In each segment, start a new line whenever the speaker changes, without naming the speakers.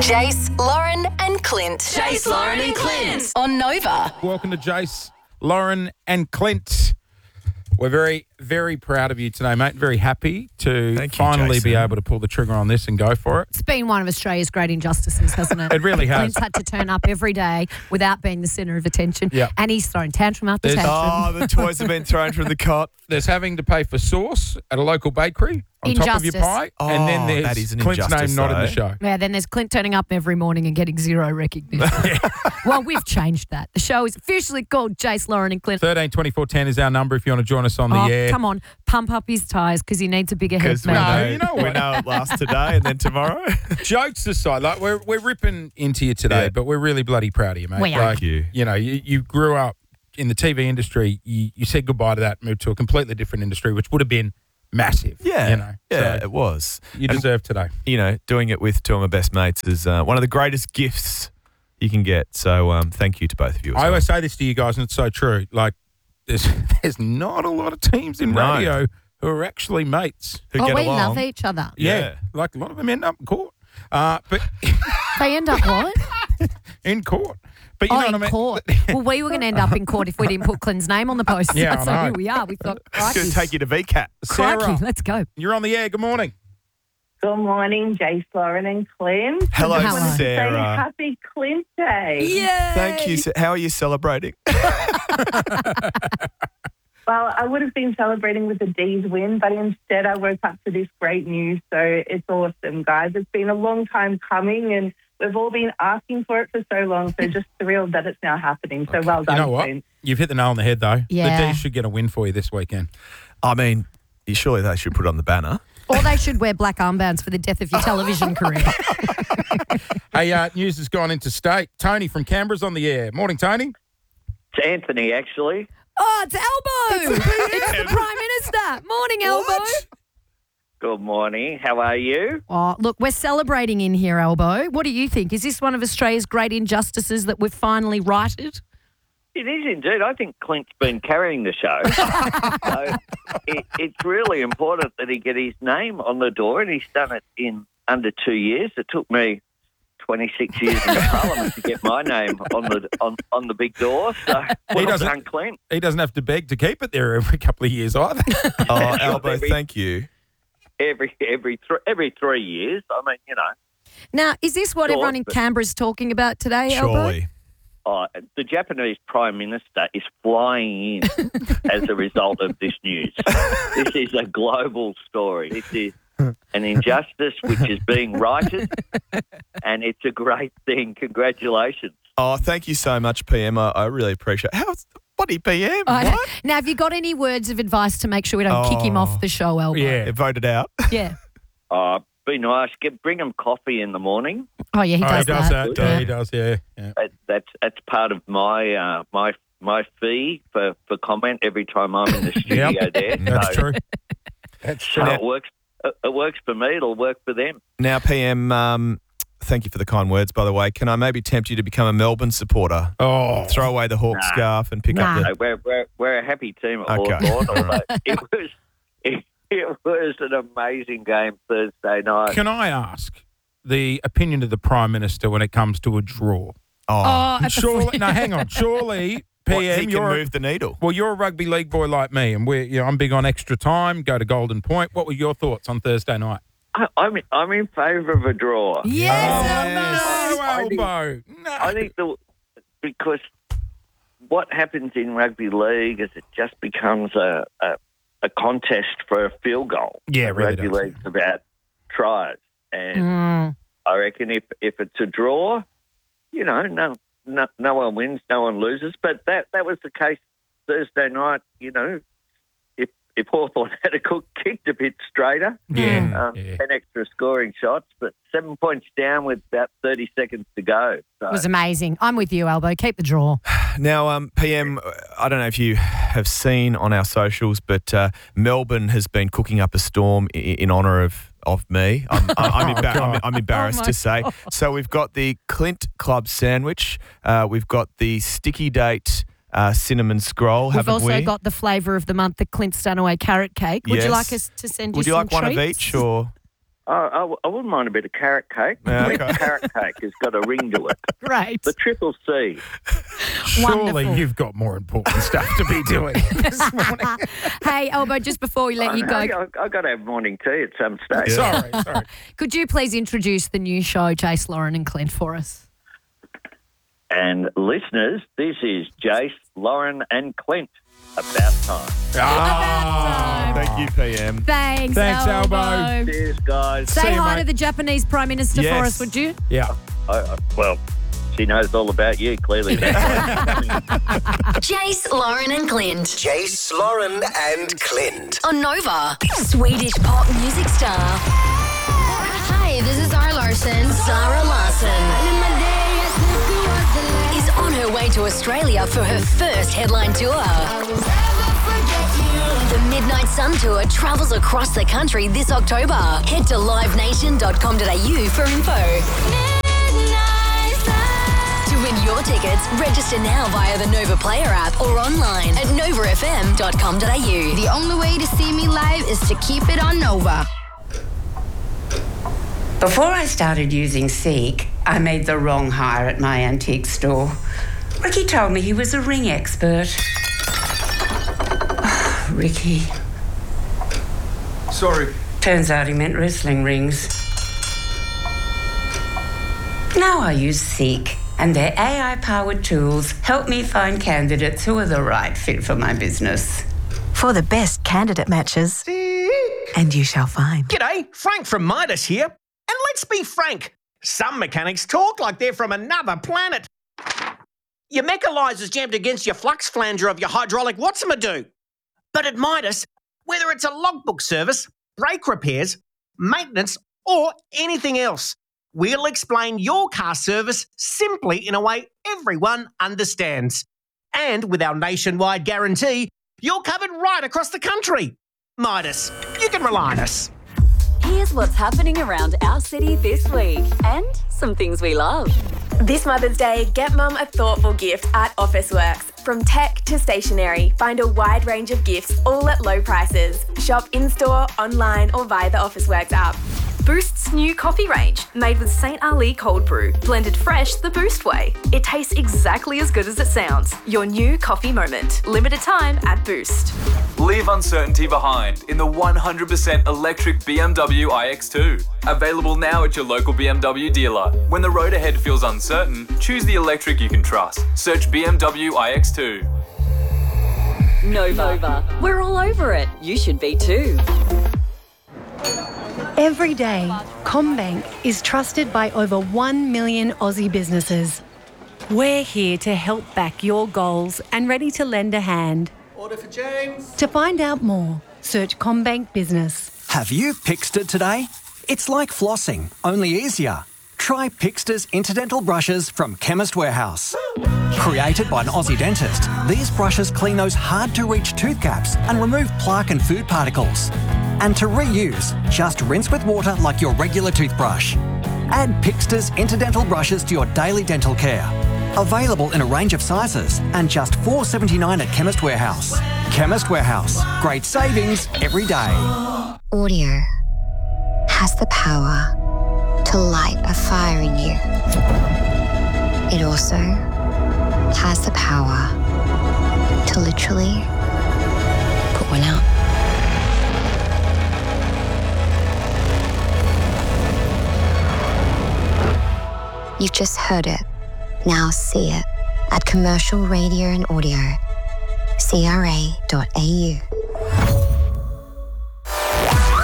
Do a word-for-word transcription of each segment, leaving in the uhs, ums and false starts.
Jace, Lauren and Clint.
Jace, Lauren and Clint.
On Nova.
Welcome to Jace, Lauren and Clint. We're very, very proud of you today, mate. Very happy to
Thank you,
finally be
Jason.
able to pull the trigger on this and go for it.
It's been one of Australia's great injustices, hasn't it?
It really has.
Clint's had to turn up every day without being the centre of attention.
Yeah.
And he's thrown tantrum after
There's-
tantrum.
Oh, the toys have been thrown from the cot.
There's having to pay for sauce at a local bakery on top of your
Injustice.
pie. and then
Oh,
there's
that is an
Clint's
injustice,
name not in the
though.
show.
Yeah, then there's Clint turning up every morning and getting zero recognition. Well, we've changed that. The show is officially called Jace, Lauren and Clint.
thirteen twenty-four ten is our number if you want to join us on the
Oh,
air.
come on. Pump up his tyres because he needs a bigger head.
Because we,
man.
No,
know,
you know
we
what?
know it lasts today and then tomorrow.
Jokes aside, like we're we're ripping into you today,
Yeah.
but we're really bloody proud of you, mate.
We are.
Like,
Thank you.
You know, you, you grew up in the T V industry. You, you said goodbye to that, moved to a completely different industry, which would have been massive.
Yeah,
you know.
yeah,
So
it was.
you
And,
deserve today.
you know, doing it with two of my best mates is uh, one of the greatest gifts you can get. So um, thank you to both of you as
I
well.
always say this to you guys, and it's so true. Like, there's there's not a lot of teams in
No.
radio who are actually mates.
Who
Oh,
get
we
along.
love each other.
Yeah,
Yeah.
like a lot of them end up in court. Uh, but
They end up what?
in court. But you
oh,
know
in
what I mean?
court. Well, we were going to end up in court if we didn't put Clint's name on the post.
Yeah, I
so
know.
here we are. We thought,
It's going
crikey,
to take you to V CAT.
Sarah,
crikey, let's go.
you're on the air. Good morning.
Good morning, Jace, Lauren and Clint.
Hello,
Hello.
Say
Sarah.
happy Clint Day.
Yeah.
Thank you. Sa- How are you celebrating?
Well, I would have been celebrating with the D's win, but instead I woke up to this great news. So it's awesome, guys. It's been a long time coming and we've all been asking for it for so long. So just thrilled that it's now happening. So well done,
You know what?
Clint.
You've hit the nail on the head, though.
Yeah.
The D's should get a win for you this weekend.
I mean, surely they should put it on the banner.
Or they should wear black armbands for the death of your television career.
Hey, uh, news has gone into state. Tony from Canberra's on the air. Morning, Tony.
It's Anthony, actually.
Oh, it's Elbow. It's the Prime Minister. Morning, Elbow.
Good morning. How are you?
Oh, look, we're celebrating in here, Elbow. What do you think? Is this one of Australia's great injustices that we've finally righted?
It is indeed. I think Clint's been carrying the show. so it, it's really important that he get his name on the door, and he's done it in under two years. It took me twenty-six years in the Parliament to get my name on the on, on the big door. So well
doesn't-
done, Clint.
He doesn't have to beg to keep it there every couple of years either.
Oh, Elbow,
Every-
thank you.
Every every th- every three years. I mean, you know.
Now, is this what
Sure,
everyone in
but-
Canberra's talking about today, Elbow?
Surely.
Uh, the Japanese Prime Minister is flying in as a result of this news. This is a global story. This is an injustice which is being righted, and it's a great thing. Congratulations.
Oh, thank you so much, P M. I, I really appreciate it. How's bloody P M?
I know.
What?
Now, have you got any words of advice to make sure we don't kick him
Oh.
off the show, Elbow?
Yeah.
It voted out.
Yeah.
Uh, be nice. Get bring them coffee in the morning.
Oh, yeah, he
Oh,
does,
he does
that.
that. Yeah, he does, yeah. yeah.
That, that's that's part of my uh, my my fee for, for comment every time I'm in the studio
Yep.
there.
That's
so,
true. That's
So
true.
it works. It, it works for me. It'll work for them.
Now, P M, um, thank you for the kind words, by the way. Can I maybe tempt you to become a Melbourne supporter?
Oh,
Throw away the Hawk
Nah.
scarf and pick
Nah.
up
No,
the...
we're, we're, we're a happy team at
Okay.
Hawthorn,
All
although it was it, it was an amazing game Thursday night.
can I ask the opinion of the Prime Minister when it comes to a draw?
Oh,
Oh, at the
Surely, no, hang on. Surely, P M,
what, he can
you're
move the needle.
well, you're a rugby league boy like me, and we're, you know, I'm big on extra time. Go to Golden Point. What were your thoughts on Thursday night?
I, I'm I'm in favour of a draw.
Yes,
Oh,
Elbow.
I think-
Elbow. No.
I think the because what happens in rugby league is it just becomes a a, a contest for a field goal.
Yeah, it really
rugby
does.
league's about tries, and
Mm.
I reckon if if it's a draw, you know, no no no one wins, no one loses. But that that was the case Thursday night. You know, if if Hawthorn had a cook kicked a bit straighter,
Yeah,
um,
yeah.
ten extra scoring shots, but seven points down with about thirty seconds to go. So.
It was amazing. I'm with you, Elbow. Keep the draw.
Now, um, P M, I don't know if you have seen on our socials, but uh, Melbourne has been cooking up a storm in, in honour of of me. I'm, I'm, I'm, embar- I'm, I'm embarrassed
Oh, my
to say.
God.
So we've got the Clint Club sandwich. Uh, we've got the Sticky Date uh, cinnamon scroll.
We've
haven't
also
we?
got the flavour of the month, the Clint Stanaway carrot cake. Would you
Yes.
like us to send you
Would you
some
like one of
treats?
each, or
I, I, I wouldn't mind a bit of carrot cake.
Yeah,
Wet
okay.
carrot cake has got a ring to it.
Great.
The triple C.
Surely
Wonderful.
you've got more important stuff to be doing this morning.
Hey, Elbo, just before we let
I
you
know,
go,
I, I've got to have morning tea at some stage.
Sorry, sorry.
could you please introduce the new show, Jace, Lauren and Clint, for us?
And listeners, this is Jace, Lauren and Clint. About time.
Ah,
Thank you, P M.
Thanks,
Thanks,
Elbo.
Elbo.
Cheers, guys.
Say
See you,
hi
mate.
to the Japanese Prime Minister for
Yes.
us, would you?
Yeah.
I, I, well, she knows all about you, clearly.
Jace, Lauren and Clint.
Jace, Lauren, and Clint.
On Nova. Swedish pop music star.
Hi, this is Zara Larson.
Zara Larsson is on her way to Australia for her first headline tour. The Midnight Sun Tour travels across the country this October. Head to live nation dot com dot a u for info. To win your tickets, register now via the Nova Player app or online at nova f m dot com dot a u.
The only way to see me live is to keep it on Nova.
Before I started using Seek, I made the wrong hire at my antique store. Ricky told me he was a ring expert. Oh, Ricky.
Sorry.
Turns out he meant wrestling rings. Now I use Seek, and their A I-powered tools help me find candidates who are the right fit for my business.
For the best candidate matches. And you shall find.
G'day, Frank from Midas here. And let's be frank, some mechanics talk like they're from another planet. Your mechanizer's jammed against your flux flanger of your hydraulic what's-a-do. But at Midas, whether it's a logbook service, brake repairs, maintenance, or anything else, we'll explain your car service simply in a way everyone understands. And with our nationwide guarantee, you're covered right across the country. Midas, you can rely on us.
Here's what's happening around our city this week and some things we love.
This Mother's Day, get Mum a thoughtful gift at Officeworks. From tech to stationery, find a wide range of gifts, all at low prices. Shop in-store, online or via the Officeworks app. Boost's new coffee range, made with Saint Ali cold brew, blended fresh the Boost way. It tastes exactly as good as it sounds. Your new coffee moment. Limited time at Boost.
Leave uncertainty behind in the one hundred percent electric B M W i X two. Available now at your local B M W dealer. When the road ahead feels uncertain, choose the electric you can trust. Search B M W i X two.
Nova. Nova. We're all over it. You should be too.
Every day, CommBank is trusted by over one million Aussie businesses. We're here to help back your goals and ready to lend a hand.
Order for James.
To find out more, search CommBank Business.
Have you Pixted today? It's like flossing, only easier. Try Pixter's Interdental brushes from Chemist Warehouse. Created by an Aussie dentist, these brushes clean those hard-to-reach tooth gaps and remove plaque and food particles. And to reuse, just rinse with water like your regular toothbrush. Add Pixter's Interdental brushes to your daily dental care. Available in a range of sizes and just four dollars seventy-nine at Chemist Warehouse. Chemist Warehouse. Great savings every day.
Audio has the power to light a fire in you. It also has the power to literally put one out. You've just heard it. Now see it at Commercial Radio and Audio, c r a dot a u.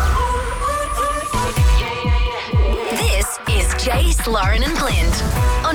This is Jace, Lauren and Clint on